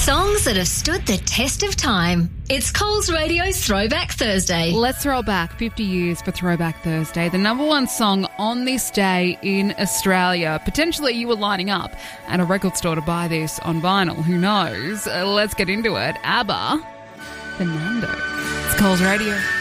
Songs that have stood the test of time. It's Coles Radio's Throwback Thursday. Let's throw it back 50 years for Throwback Thursday. The number one song on this day in Australia. Potentially you were lining up at a record store to buy this on vinyl. Who knows? Let's get into it. ABBA, Fernando. It's Coles Radio.